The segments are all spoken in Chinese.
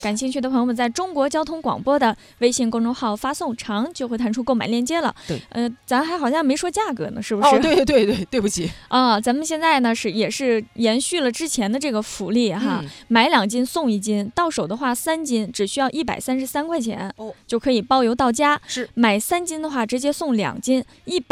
感兴趣的朋友们在中国交通广播的微信公众号发送长就会弹出购买链接了。 对， 咱还好像没说价格呢，是不是？ 哦，对不起啊，咱们现在呢也是延续了之前的这个福利哈，买2斤送1斤，到手的话3斤只需要133块钱，就可以包邮到家。 是买3斤的话直接送2斤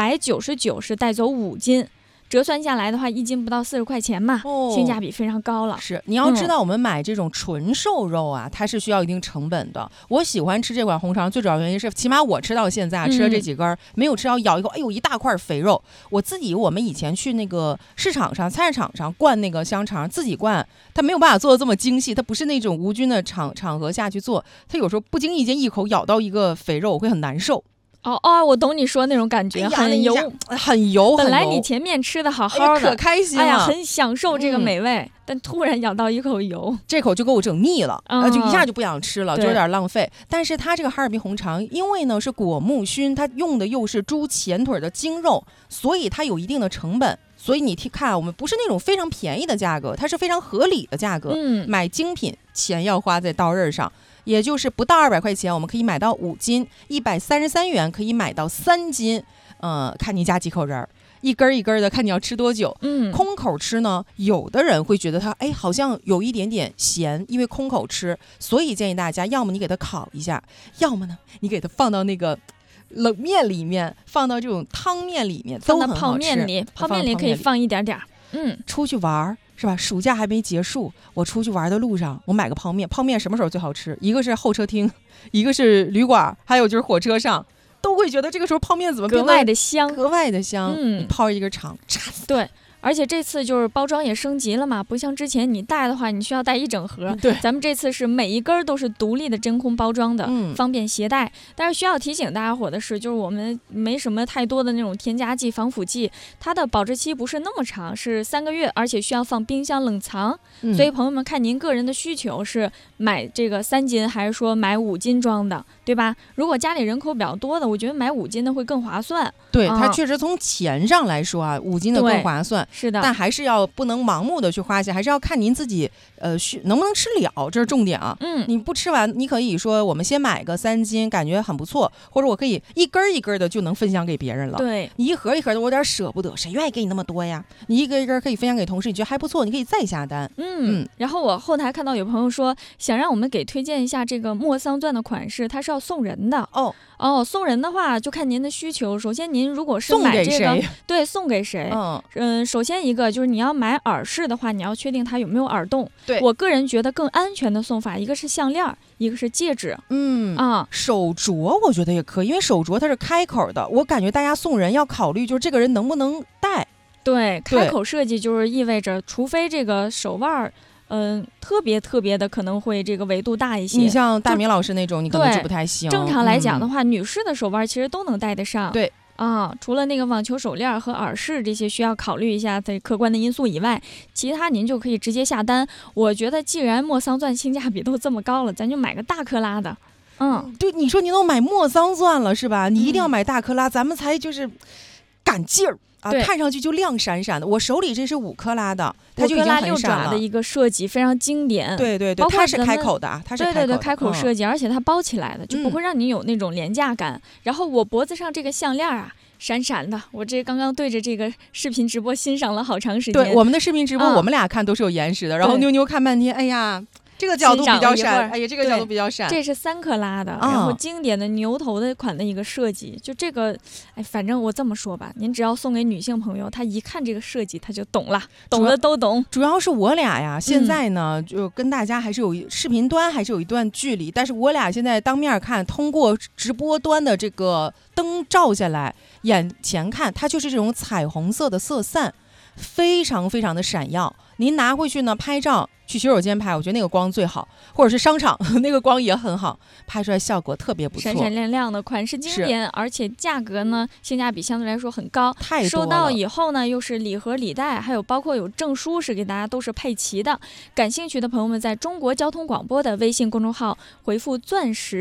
，199是带走5斤。折算下来的话，1斤不到40块钱嘛，性价比非常高了。 是，你要知道，我们买这种纯瘦肉啊，它是需要一定成本的。我喜欢吃这款红肠，最主要原因是，起码我吃到现在，吃了这几根，没有吃到咬一口，哎呦，一大块肥肉。我们以前去那个市场上、菜市场上灌那个香肠，自己灌，它没有办法做的这么精细，它不是那种无菌的场合下去做，它有时候不经意间一口咬到一个肥肉，我会很难受。 我懂你说那种感觉，很油。本来你前面吃的好好的， 可开心了， 很享受这个美味，但突然咬到一口油， 这口就给我整腻了，就一下就不想吃了，就有点浪费。但是它这个哈尔滨红肠，因为呢是果木熏，它用的又是猪前腿的精肉，所以它有一定的成本。所以你看，我们不是那种非常便宜的价格，它是非常合理的价格。买精品钱要花在刀刃上。也就是不到200块钱，我们可以买到5斤，133元可以买到3斤。看你家几口人，一根一根的，看你要吃多久。空口吃呢，有的人会觉得它好像有一点点咸，因为空口吃，所以建议大家，要么你给它烤一下，要么呢你给它放到那个冷面里面，放到这种汤面里面， 放到泡面里可以放一点点。 出去玩是吧？暑假还没结束，我出去玩的路上，我买个泡面。泡面什么时候最好吃？一个是候车厅，一个是旅馆，还有就是火车上，都会觉得这个时候泡面怎么格外的香， 你泡一根肠， 对。而且这次就是包装也升级了嘛，不像之前你带的话，你需要带一整盒。 对， 咱们这次是每一根都是独立的真空包装的，方便携带。但是需要提醒大家伙的是，就是我们没什么太多的那种添加剂、防腐剂，它的保质期不是那么长，是3个月，而且需要放冰箱冷藏。所以朋友们看您个人的需求是买这个3斤，还是说买5斤装的，对吧？如果家里人口比较多的，我觉得买5斤的会更划算。 对，它确实从钱上来说啊，5斤的更划算。 是的， 但还是不能盲目的去花钱，还是要看您自己能不能吃了，这是重点啊。你不吃完，你可以说我们先买个3斤，感觉很不错，或者我可以一根一根的就能分享给别人了。 对， 你一盒一盒的，我有点舍不得，谁愿意给你那么多呀？你一根一根可以分享给同事，你觉得还不错，你可以再下单。 然后我后台看到有朋友说想让我们给推荐一下这个莫桑钻的款式，它是要送人的。送人的话就看您的需求。首先您如果是买这个，对，送给谁？首先一个就是你要买耳饰的话，你要确定它有没有耳洞。 对， 我个人觉得更安全的送法，一个是项链，一个是戒指。 手镯我觉得也可以，因为手镯它是开口的，我感觉大家送人要考虑就是这个人能不能戴。 对，开口设计就是意味着，除非这个手腕特别的可能会这个维度大一些。 你像大明老师那种，你可能就不太行。 正常来讲的话，女士的手腕其实都能戴得上。 对。 除了那个网球手链和耳饰这些需要考虑一下在客观的因素以外，其他您就可以直接下单。我觉得既然莫桑钻性价比都这么高了，咱就买个大克拉的。 对，你说你都买莫桑钻了是吧？你一定要买大克拉，咱们才就是赶劲儿。看上去就亮闪闪的。我手里这是5克拉的，它就已经很闪了。 6爪的一个设计非常经典。 对，它是开口的，它是开口的。 对，开口设计，而且它包起来的，就不会让你有那种廉价感。然后我脖子上这个项链啊，闪闪的，我这刚刚对着这个视频直播欣赏了好长时间。 对，我们的视频直播，我们俩看都是有延时的。然后妞妞看半天，哎呀。这个角度比较闪，这个角度比较闪。 这是3克拉的，然后经典的牛头的款的一个设计，就这个，反正我这么说吧，您只要送给女性朋友，她一看这个设计，她就懂了，懂的都懂。 主要是我俩呀，现在呢，就跟大家还是有视频端还是有一段距离，但是我俩现在当面看，通过直播端的这个灯照下来，眼前看，它就是这种彩虹色的色散，非常非常的闪耀。您拿回去呢拍照，去洗手间拍，我觉得那个光最好，或者是商场那个光也很好，拍出来效果特别不错， 闪闪亮亮的，款式经典，而且价格呢性价比相对来说很高， 太多了。 收到以后呢又是礼盒礼袋，还有包括有证书是给大家都是配齐的。感兴趣的朋友们在中国交通广播的微信公众号回复钻石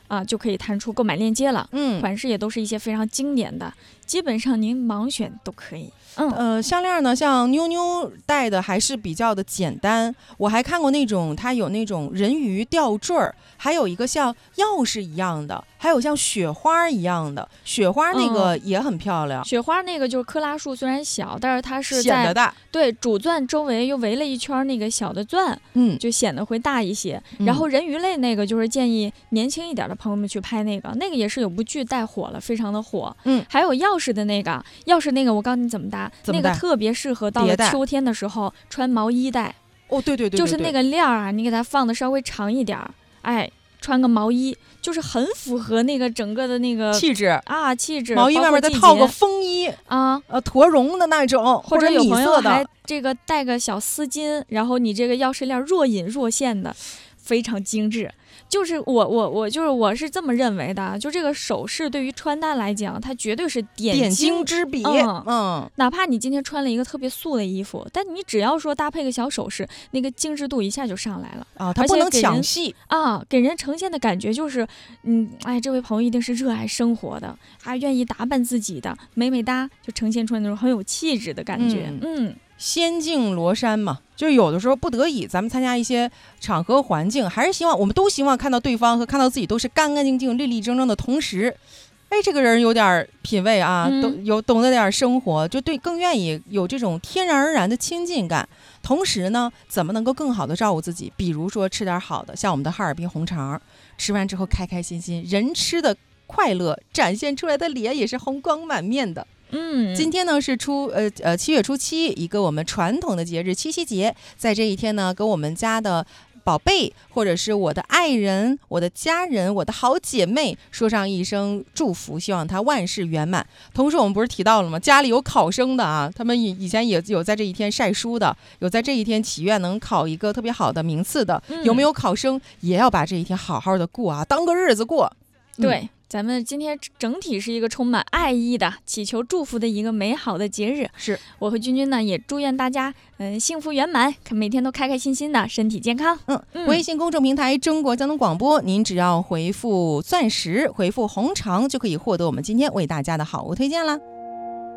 就可以弹出购买链接了。款式也都是一些非常经典的，基本上您盲选都可以。 项链呢，像妞妞戴的还是比较的简单。我还看过那种，它有那种人鱼吊坠儿，还有一个像钥匙一样的，还有像雪花一样的。雪花那个也很漂亮。 雪花那个就是克拉数虽然小，但是它是显得大。 对，主钻周围又围了一圈那个小的钻，就显得会大一些。然后人鱼类那个就是建议年轻一点的朋友们去拍那个也是有部剧带火了，非常的火。还有钥匙的那个，我告诉你怎么搭，那个特别适合到了秋天的时候穿毛衣戴。 对， 就是那个链啊，你给它放的稍微长一点，穿个毛衣，就是很符合那个整个的那个气质。 毛衣外面再套个风衣驼绒的那种， 或者有米色的， 还这个带个小丝巾，然后你这个钥匙链若隐若现的，非常精致。就是我是这么认为的，就这个首饰对于穿搭来讲，它绝对是点睛之笔。 哪怕你今天穿了一个特别素的衣服，但你只要说搭配个小首饰，那个精致度一下就上来了它不能抢戏给人呈现的感觉就是，这位朋友一定是热爱生活的，还愿意打扮自己的，美美哒就呈现出来那种很有气质的感觉。 仙境罗衫嘛，就是有的时候不得已，咱们参加一些场合环境，还是我们都希望看到对方和看到自己都是干干净净、立立正正的同时，这个人有点品味懂得点生活，就更愿意有这种天然而然的亲近感。同时呢，怎么能够更好的照顾自己？比如说吃点好的，像我们的哈尔滨红肠，吃完之后开开心心，人吃的快乐，展现出来的脸也是红光满面的。今天呢是7月初7，一个我们传统的节日七夕节。在这一天呢，跟我们家的宝贝或者是我的爱人、我的家人、我的好姐妹说上一声祝福，希望他万事圆满。同时我们不是提到了吗，家里有考生的他们以前也有在这一天晒书的，有在这一天祈愿能考一个特别好的名次的，有没有考生也要把这一天好好的过当个日子过。 对，咱们今天整体是一个充满爱意的、祈求祝福的一个美好的节日。 是我和君君呢，也祝愿大家幸福圆满，每天都开开心心的，身体健康。 微信公众平台中国交通广播，您只要回复钻石，回复红肠，就可以获得我们今天为大家的好物推荐了。